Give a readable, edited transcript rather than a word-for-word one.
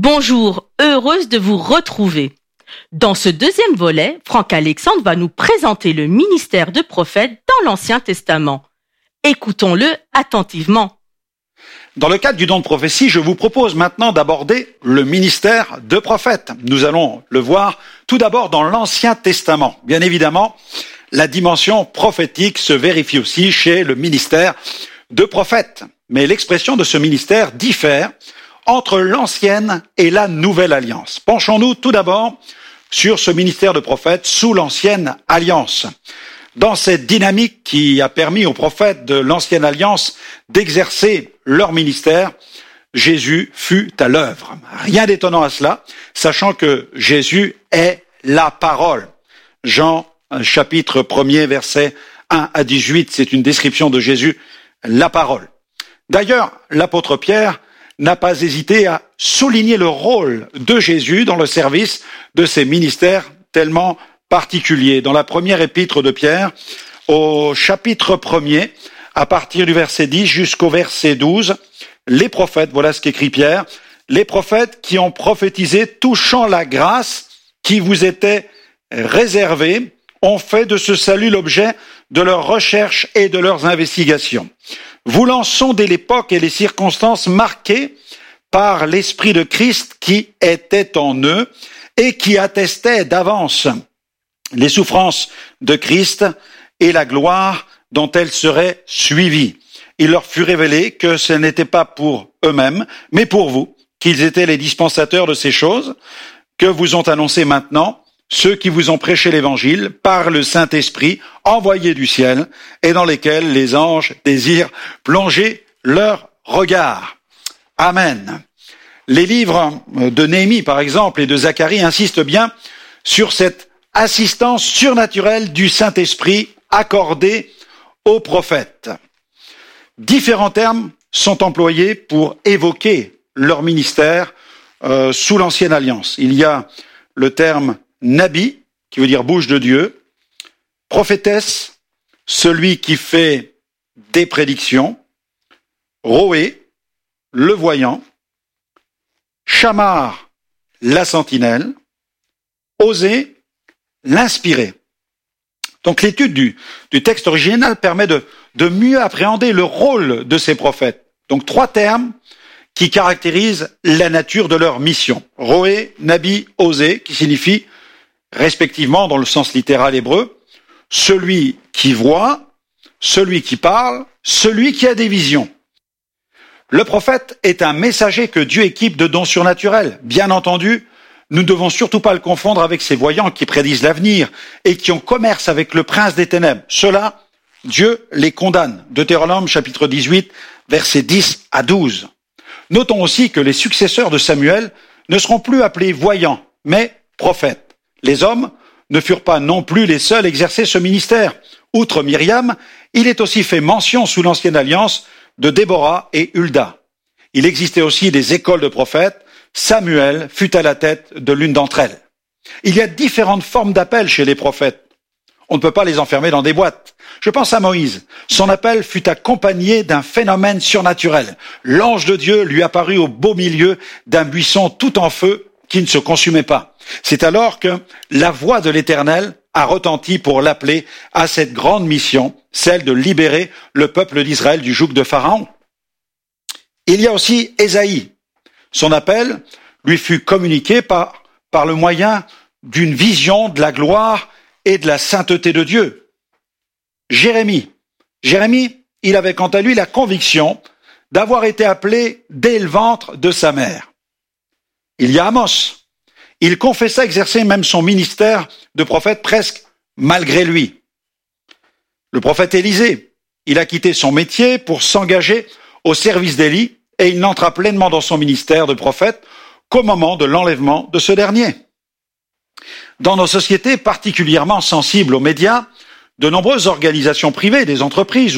Bonjour, heureuse de vous retrouver. Dans ce deuxième volet, Franck Alexandre va nous présenter le ministère de prophète dans l'Ancien Testament. Écoutons-le attentivement. Dans le cadre du don de prophétie, je vous propose maintenant d'aborder le ministère de prophète. Nous allons le voir tout d'abord dans l'Ancien Testament. Bien évidemment, la dimension prophétique se vérifie aussi chez le ministère de prophète. Mais l'expression de ce ministère diffère entre l'ancienne et la nouvelle alliance. Penchons-nous tout d'abord sur ce ministère de prophète sous l'ancienne alliance. Dans cette dynamique qui a permis aux prophètes de l'ancienne alliance d'exercer leur ministère, Jésus fut à l'œuvre. Rien d'étonnant à cela, sachant que Jésus est la parole. Jean, chapitre 1er, versets 1 à 18, c'est une description de Jésus, la parole. D'ailleurs, l'apôtre Pierre n'a pas hésité à souligner le rôle de Jésus dans le service de ces ministères tellement particuliers. Dans la première épître de Pierre, au chapitre 1er, à partir du verset 10 jusqu'au verset 12, les prophètes, voilà ce qu'écrit Pierre, les prophètes qui ont prophétisé touchant la grâce qui vous était réservée, ont fait de ce salut l'objet de leurs recherches et de leurs investigations. Voulant sonder l'époque et les circonstances marquées par l'Esprit de Christ qui était en eux et qui attestait d'avance les souffrances de Christ et la gloire dont elles seraient suivies. Il leur fut révélé que ce n'était pas pour eux-mêmes, mais pour vous, qu'ils étaient les dispensateurs de ces choses que vous ont annoncées maintenant, ceux qui vous ont prêché l'Évangile par le Saint-Esprit envoyé du ciel et dans lesquels les anges désirent plonger leur regard. Amen. Les livres de Néhémie, par exemple, et de Zacharie insistent bien sur cette assistance surnaturelle du Saint-Esprit accordée aux prophètes. Différents termes sont employés pour évoquer leur ministère sous l'Ancienne Alliance. Il y a le terme Nabi, qui veut dire bouche de Dieu, prophétesse, celui qui fait des prédictions, Roé, le voyant, Shamar, la sentinelle, Osée, l'inspiré. Donc l'étude du texte original permet de mieux appréhender le rôle de ces prophètes. Donc 3 termes qui caractérisent la nature de leur mission. Roé, Nabi, Osée, qui signifie respectivement, dans le sens littéral hébreu, celui qui voit, celui qui parle, celui qui a des visions. Le prophète est un messager que Dieu équipe de dons surnaturels. Bien entendu, nous ne devons surtout pas le confondre avec ces voyants qui prédisent l'avenir et qui ont commerce avec le prince des ténèbres. Ceux-là, Dieu les condamne. Deutéronome chapitre 18, versets 10 à 12. Notons aussi que les successeurs de Samuel ne seront plus appelés voyants, mais prophètes. Les hommes ne furent pas non plus les seuls à exercer ce ministère. Outre Myriam, il est aussi fait mention sous l'Ancienne Alliance de Déborah et Hulda. Il existait aussi des écoles de prophètes. Samuel fut à la tête de l'une d'entre elles. Il y a différentes formes d'appel chez les prophètes. On ne peut pas les enfermer dans des boîtes. Je pense à Moïse. Son appel fut accompagné d'un phénomène surnaturel. L'ange de Dieu lui apparut au beau milieu d'un buisson tout en feu qui ne se consumait pas. C'est alors que la voix de l'Éternel a retenti pour l'appeler à cette grande mission, celle de libérer le peuple d'Israël du joug de Pharaon. Il y a aussi Ésaïe. Son appel lui fut communiqué par le moyen d'une vision de la gloire et de la sainteté de Dieu. Jérémie, il avait quant à lui la conviction d'avoir été appelé dès le ventre de sa mère. Il y a Amos. Il confessa exercer même son ministère de prophète presque malgré lui. Le prophète Élisée, il a quitté son métier pour s'engager au service d'Élie et il n'entra pleinement dans son ministère de prophète qu'au moment de l'enlèvement de ce dernier. Dans nos sociétés particulièrement sensibles aux médias, de nombreuses organisations privées, des entreprises